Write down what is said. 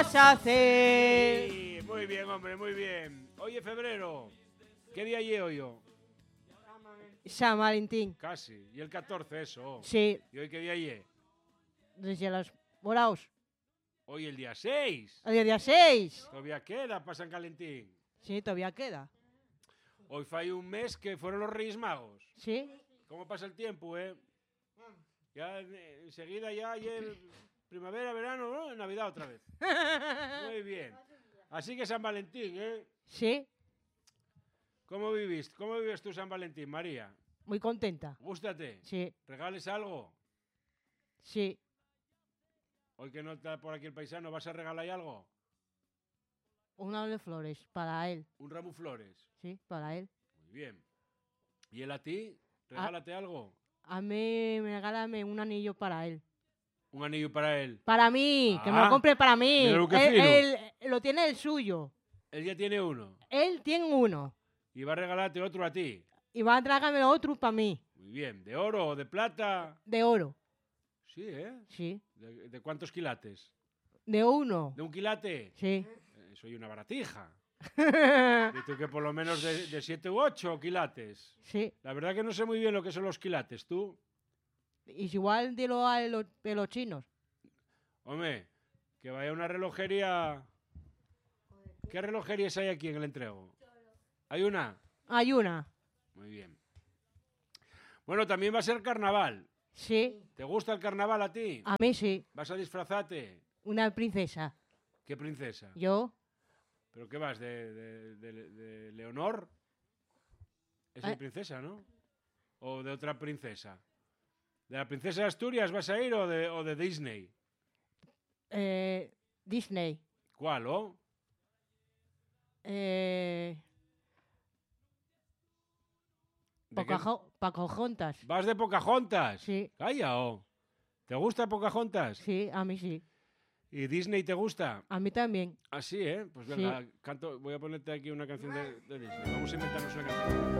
vas a hacer? Sí, muy bien, hombre, muy bien. Oye, febrero, ¿qué día llevo yo? San Valentín. Casi. Y el 14, eso. Sí, ¿Y hoy qué día llevo? desde los moraos. Hoy el día 6. El día 6. Todavía queda para San Valentín. Sí, todavía queda. Hoy fue un mes que fueron los Reyes Magos. Sí. ¿Cómo pasa el tiempo, eh? Ya enseguida ya ayer primavera, verano, ¿no? Navidad otra vez. Muy bien. Así que San Valentín, ¿eh? Sí, ¿Cómo viviste? ¿Cómo vives tú San Valentín, María? muy contenta. ¿Gústate? Sí, ¿Regales algo? sí. Hoy que no está por aquí el paisano, ¿vas a regalar algo? Una de flores para él. Un ramo de flores. Sí, para él. Muy bien. ¿Y él a ti? ¿Regálate algo? A mí me regálame un anillo para él. Un anillo para él. Para mí, que me lo Ah, compre para mí. mira lo que fino. Él lo tiene el suyo. Él ya tiene uno. Él tiene uno. Y va a regalarte otro a ti. Y va a traerme otro para mí. Muy bien. ¿De oro o de plata? De oro. Sí, ¿eh? Sí. ¿De cuántos quilates? De uno. ¿De un quilate? Sí. Soy una baratija. Y tú que por lo menos de 7 u 8 quilates. Sí. La verdad que no sé muy bien lo que son los quilates, ¿tú? Y igual dilo a los chinos. Hombre, que vaya a una relojería. ¿Qué relojerías hay aquí en el entrego? ¿Hay una? Hay una. Muy bien. Bueno, también va a ser carnaval. Sí. ¿Te gusta el carnaval a ti? A mí sí. ¿Vas a disfrazarte? Una princesa. ¿Qué princesa? Yo. ¿Pero qué vas? ¿De Leonor? Es de princesa, ¿no? ¿O de otra princesa? ¿De la princesa de Asturias vas a ir o de Disney? Disney. ¿Cuál, oh? Pocahontas. ¿Vas de Pocahontas? Sí. Calla, oh. ¿Te gusta Pocahontas? Sí, a mí sí. ¿Y Disney te gusta? A mí también. Ah, sí, ¿eh? Pues venga, Sí. voy a ponerte aquí una canción de Disney. Vamos a inventarnos una canción.